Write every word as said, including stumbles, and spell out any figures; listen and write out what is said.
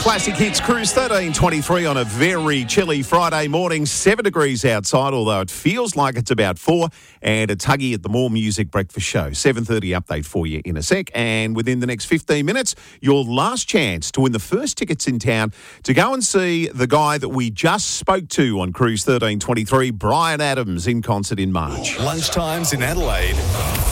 Classic Hits Cruise thirteen twenty-three on a very chilly Friday morning. Seven degrees outside, although it feels like it's about four. And a Tuggy at the More Music Breakfast Show. seven thirty update for you in a sec. And within the next fifteen minutes, your last chance to win the first tickets in town to go and see the guy that we just spoke to on Cruise thirteen twenty-three, Bryan Adams, in concert in March. Lunchtimes in Adelaide.